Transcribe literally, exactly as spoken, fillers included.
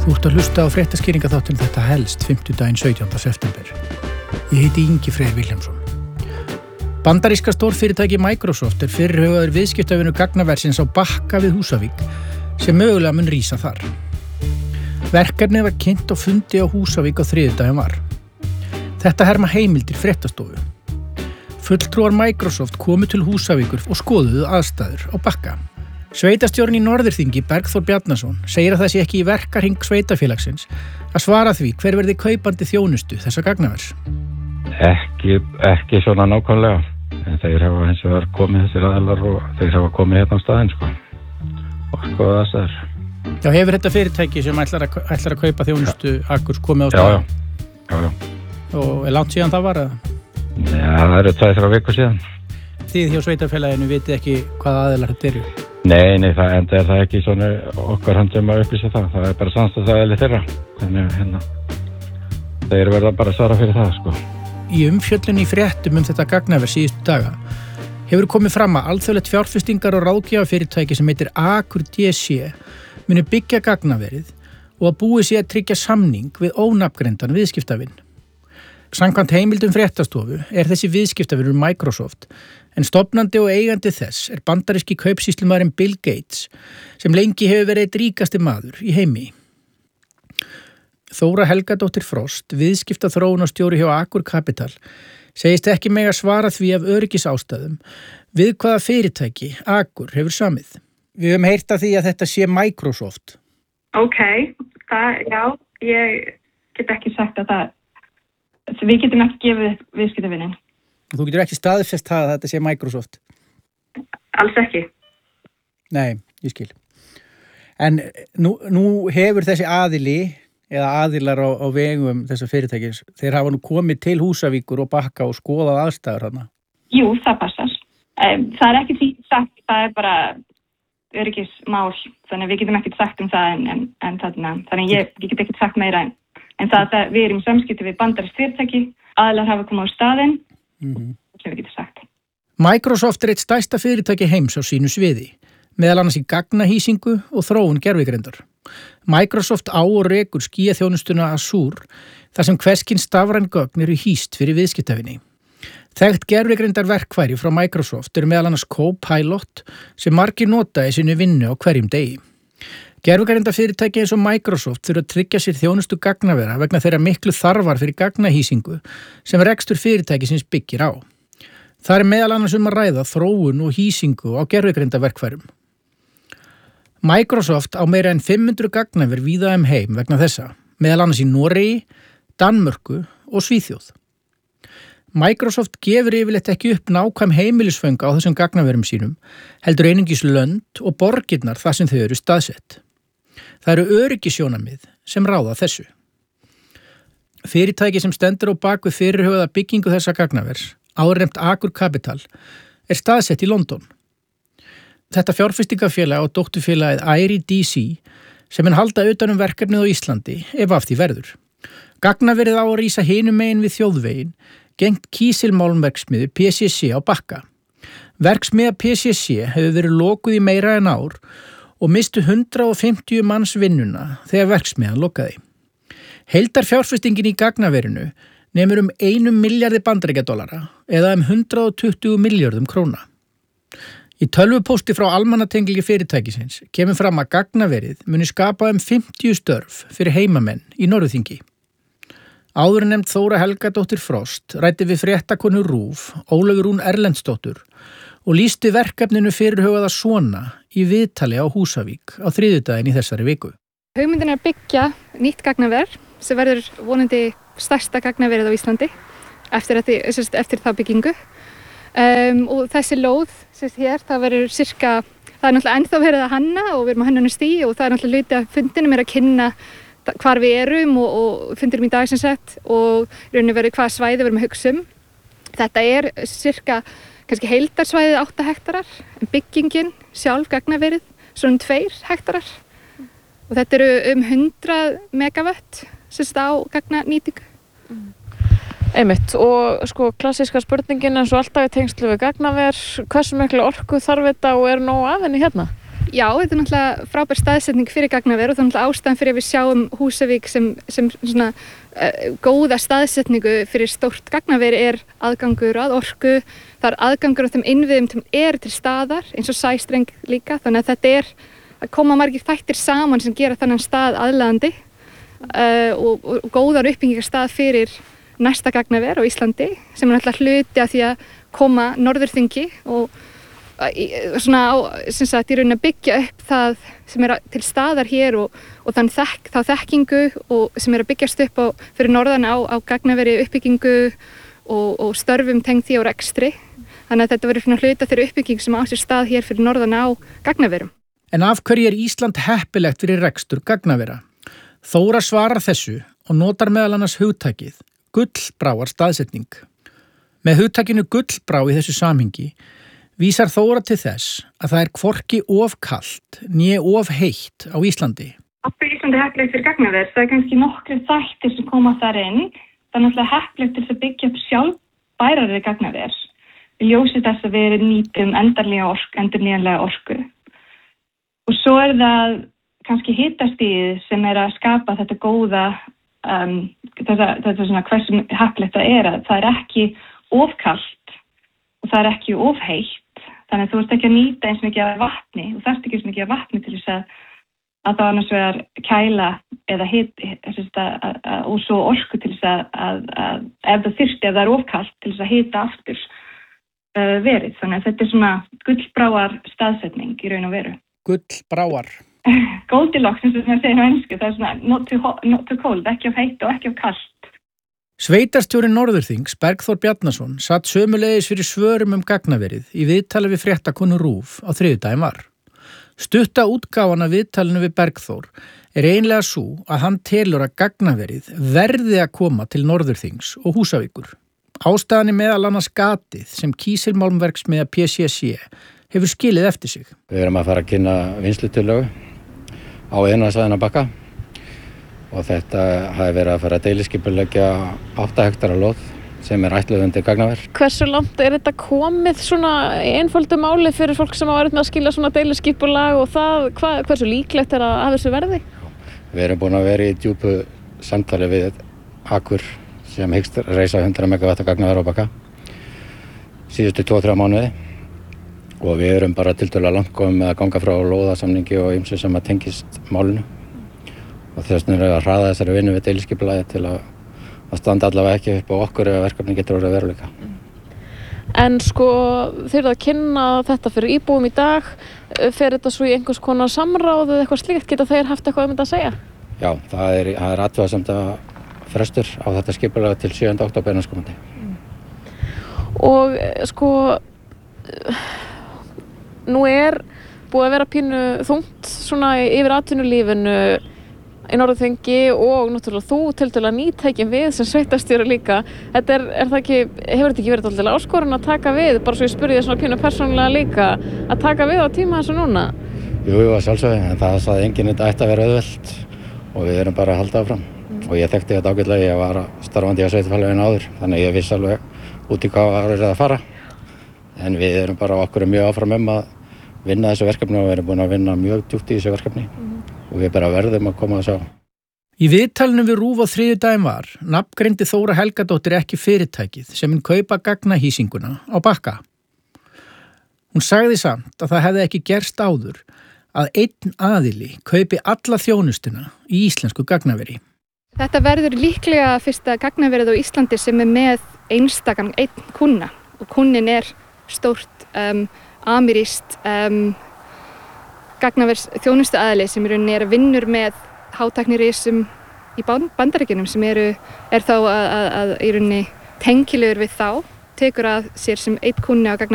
Þú ert að hlusta á fréttaskýringaþáttinn Þetta helst fimmtudaginn sautjánda september. Ég heiti Ingi Freyr Vilhjálmsson. Bandaríska stórfyrirtæki Microsoft er fyrirhugaður viðskiptavinur gagnaversins á Bakka við Húsavík sem mögulega mun rísa þar. Verkefnið var kynnt og fundi á Húsavík á þriðjudaginn var. Þetta herma heimildir fréttastofu. Fulltrúar Microsoft komu til Húsavíkur og skoðuðu aðstæður á Bakka. Sveitastjórinn í Norðurþingi Bergþór Bjarnason segir að það sé ekki í verkahring sveitafélagsins að svara því hver verði kaupandi þjónustu þessa gagnavers. Ekki, ekki svona nákvæmlega, en þeir hafa hins vegar komið þessir aðilar og þeir hafa komið hérna á staðinn sko og skoða þessar. Já, hefur þetta fyrirtæki sem ætlar að, ætlar að kaupa þjónustu Akurs komið á staðinn? Já, já, já, já. Og er langt síðan það var eða? Já, það eru tvær, þrjár vikur síðan. Þið hjá sveitafélaginu vitið ekki hvaða aðilar þetta eru? Nei, nei, það enda er það ekki svona okkar handum að upplýsa það. Það er bara samstæðsaðili þeirra. Þannig hérna, þeir verða bara að svara fyrir það, sko. Í umfjöllun í fréttum um þetta gagnaver síðustu daga hefur komið fram að alþjóðlegt fjárfestingar og ráðgjafafyrirtæki sem heitir Akur D C muni byggja gagnaverið og að búið sé að tryggja samning við ónafngreindan viðskiptavin. Samkvæmt heimildum fréttastofu er þessi viðskiptavinur Microsoft en stofnandi og eigandi þess er bandaríski kaupsýslumaðurinn Bill Gates sem lengi hefur verið einn ríkasti maður í heimi. Þóra Helgadóttir Frost, viðskiptaþróunarstjóri hjá Akur Capital, segist ekki mega svara því af öryggisástæðum við hvaða fyrirtæki Akur hefur samið. Við höfum heyrt af því að þetta sé Microsoft. Ok, það, já, ég get ekki sagt að það, við getum ekki gefið viðskiptavinin. Þú getur ekki staðfest það að þetta sé Microsoft? Alls ekki. Nei, ég skil. En nú, nú hefur þessi aðili eða aðilar á, á vegum þessa fyrirtækis, þeir hafa nú komið til Húsavíkur og Bakka og skoðað aðstæður hana. Jú, það passar. Það er ekki því sagt, það er bara öryggismál, þannig við getum ekkert sagt um það en, en, en þarna, þannig ég, ég get ekkert sagt meira en, en það að við erum samskipti við bandarískt fyrirtæki, aðilar hafa komið á staðinn, mm-hmm. sem við getum sagt. Microsoft er eitt stærsta fyrirtæki heims á sínu sviði, meðal annars í gagnahýsingu og þróun gervigreindar. Microsoft á og rekur skýjaþjónustuna Azure, þar sem hverskinn stafræn gögn eru hýst fyrir viðskiptavinni. Þekkt gervigreindar verkfæri frá Microsoft eru meðal annars Copilot sem margir nota í sínu vinnu á hverjum degi. Gervigreindarfyrirtæki eins og Microsoft þurfa að tryggja sér þjónustu gagnavera vegna þeirra miklu þarfar fyrir gagnahýsingu sem rekstur fyrirtækisins byggir á. Það er meðal annars um að ræða þróun og hýsingu á gervigreindarverkfærum. Microsoft á meira en fimm hundruð gagnaver víða um heim vegna þessa, meðal annars í Noregi, Danmörku og Svíþjóð. Microsoft gefur yfirleitt ekki upp nákvæm heimilisföng á þessum gagnaverum sínum, heldur einungis lönd og borgirnar þar sem þau eru staðsett. Það eru öryggisjónarmið sem ráða þessu. Fyrirtæki sem stendur á bak við fyrirhugaða byggingu þessa gagnavers, áðurnefnt Akur Capital, er staðsett í London. Þetta fjárfestingafélag og dótturfélagið I R I D C sem mun halda utan um verkefnið á Íslandi ef af því verður. Gagnaverið á að rísa hinum megin við þjóðvegin gengt kísilmálmverksmiðju P C C á Bakka. Verksmiðja P C C hefur verið lokuð í meira en ár og mistu hundrað og fimmtíu manns vinnuna þegar verksmiðjan lokaði. Heildarfjárfestingin í gagnaverinu nemur um einum milljarði bandaríkjadollara eða um hundrað og tuttugu milljörðum króna. Í tölvupósti frá almannatengli fyrirtækisins kemur fram að gagnaverið muni skapa um fimmtíu störf fyrir heimamenn í Norðurþingi. Áður nefnd Þóra Helgadóttir Frost ræddi við fréttakonu RÚV, Ólafur Rún Erlendsdóttur og lýsti verkefninu fyrirhugaða svona í viðtali á Húsavík á þriðjudaginn í þessari viku. Hugmyndin er að byggja nýtt gagnaver sem verður vonandi stærsta gagnaverið á Íslandi eftir, að þið, eftir það byggingu. Um, og þessi lóð sérst hér, það verður cirka, það er náttúrulega ennþá verið að hanna og við erum á hönnunarstigi og það er náttúrulega hluti af fundinum er að kynna hvar við erum og, og fundirum í dag sem sett og rauninni verður hvaða svæði við erum að hugsa um. Þetta er cirka kannski heildarsvæðið átta hektarar, en byggingin sjálf gagnaverið svona tveir hektarar og þetta eru um hundrað megavött sérst á gagnanýtingu. Mm. Einmitt, og sko klassíska spurningin eins og alltaf í tengslu við gagnaver, hversu miklu orku þarf þetta og er nóg af henni hérna? Já, þetta er náttúrulega frábær staðsetning fyrir gagnaver og það er náttúrulega ástæðan fyrir að við sjáum Húsavík sem, sem svona uh, góða staðsetningu fyrir stórt gagnaver er aðgangur að orku, það er aðgangur á þeim innviðum sem er til staðar eins og sæstreng líka, þannig að þetta er að koma margir þættir saman sem gera þannan stað aðlaðandi uh, og, og, og góðar uppbyggingarstað fyrir næsta gagnaver á Íslandi sem er náttúrulega hluti af því að koma Norðurþingi og svona á, sem sagt, í rauninni að byggja upp það sem er til staðar hér og, og þann þekk, þá þekkingu og sem er að byggjast upp á, fyrir norðan á, á gagnaveri uppbyggingu og, og störfum tengd því á rekstri. Þannig að þetta verður svona hluta þeirra uppbygging sem á sér stað hér fyrir norðan á gagnaverum. En af hverju er Ísland heppilegt fyrir rekstur gagnavera? Þóra svarar þessu og notar meðal annars hugtakið gullbráar staðsetning. Með hugtakinu gullbrá í þessu samhengi vísar Þóra til þess að það er hvorki of kalt né of heitt á Íslandi. Af hverju Íslandi er heppilegt fyrir gagnaver? Það er kannski nokkrir þættir sem koma þar inn. Það er náttúrulega heppilegt til að byggja upp sjálfbærari gagnaver. Við ljósi þess að við nýtum endanlega orku, endurnýjanlega orku. Og svo er það kannski hitastigið sem er að skapa þetta góða, um, þetta, þetta svona hversu heppilegt það er að það er ekki of kalt og það er ekki of heitt. Þannig að þú ert ekki að nýta eins mikið af vatni og þarft ekki eins mikið af vatni til þess að að það annars vegar kæla eða hiti og svo orku til þess að, að, að ef það þyrfti, ef það er ofkalt til þess að hita aftur uh, verið. Þannig að þetta er svona gullbráar staðsetning í raun og veru. Gullbráar. Goldilocks, eins og sem ég segir á ensku, það er svona not too, hot, not too cold, ekki of heitt og ekki of kalt. Sveitarstjóri Norðurþings, Bergþór Bjarnason, satt sömuleiðis fyrir svörum um gagnaverið í viðtali við fréttakonu RÚV á þriðjudaginn var. Stutta útgáfan af viðtalinu við Bergþór er einlega svo að hann telur að gagnaverið verði að koma til Norðurþings og Húsavíkur. Ástæðan er meðal annars gatið sem kísilmálmverksmiðja P C C hefur skilið eftir sig. Við erum að fara að kynna vinnslutillögu á iðnaðarsvæðinu á Bakka. Og þetta hafi verið að fara að deiliskipuleggja átta hektara lóð sem er ætluð undir gagnaver. Hversu langt er þetta komið svona í einföldu máli fyrir fólk sem hafa verið með að skilja svona deiliskipulag og það, hva, hversu líklegt er að af þessu verði? Við erum búin að vera í djúpu samtali við Akur sem hyggst reisa hundrað megavatta gagnaver á Bakka síðustu tvo til þrjá mánuði og við erum bara tiltölulega langt komið með að ganga frá lóðasamningi og ýmsu sem að tengist málinu. Og þess vegna er að hraða þessari vinnu við deiliskipulagi til að, að standa allavega ekki upp á okkur ef verkefni getur orðið veruleika. En sko þeir eru að kynna þetta fyrir íbúum í dag, fer þetta svo í einhvers konar samráð eða eitthvað slíkt, geta þeir haft eitthvað um þetta að segja? Já, það er, það er athugasemda frestur á þetta skipulagi til sjöunda október næstkomandi. Og sko, nú er búið að vera pínu þungt svona yfir atvinnulífinu í Norðurþingi og náttúrulega þú tiltölulega nýtækin við sem sveitarstjóri líka. Þetta er, er það ekki, hefur þetta ekki verið tiltölulega áskorun að taka við, bara svo ég spurði þér svona pínu persónulega líka, að taka við á tíma þessu núna? Jú, jú, að sjálfsögðu, en það sagði enginn þetta ætti að vera auðvelt og við erum bara að halda áfram. Mm. Og ég þekkti þetta ágætlega, ég var starfandi á sveitarfélaginu áður, þannig ég vissi alveg út í hvað var verið að fara. En við erum bara okkur mjög áfram um að vinna þessu verkefni og við erum búin að vinna mjög djúpt í þessu verkefni. Mm. Og við bara verðum að koma að sjá. Í viðtalinu við RÚV á þriðjudaginn var nafngreindi Þóra Helgadóttir ekki fyrirtækið sem mun kaupa gagnahýsinguna á Bakka. Hún sagði samt að það hefði ekki gerst áður að einn aðili kaupi alla þjónustuna í íslensku gagnaveri. Þetta verður líklega fyrsta gagnaverið á Íslandi sem er með einstakann einn kunna og kunnin er stórt um, amerískt um, gagnavers þjónustu aðili sem í rauninni er að vinnur með hátæknirisum í Bandaríkjunum sem eru, er þá að, að, að í rauninni tengilegur við þá, tekur að sér sem einn kunni á gagnaver